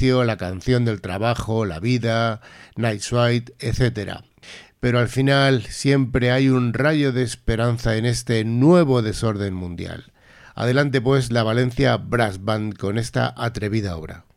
oficio, la canción del trabajo, la vida, Night Swipe, etc. Pero al final siempre hay un rayo de esperanza en este nuevo desorden mundial. Adelante pues la Valencia Brass Band con esta atrevida obra.